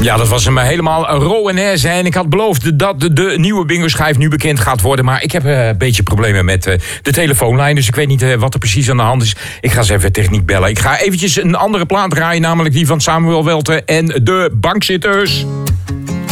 Ja, dat was hem helemaal Rowanese. En ik had beloofd dat de nieuwe bingo-schijf nu bekend gaat worden. Maar ik heb een beetje problemen met de telefoonlijn. Dus ik weet niet wat er precies aan de hand is. Ik ga eens even techniek bellen. Ik ga eventjes een andere plaat draaien. Namelijk die van Samuel Welte en de Bankzitters.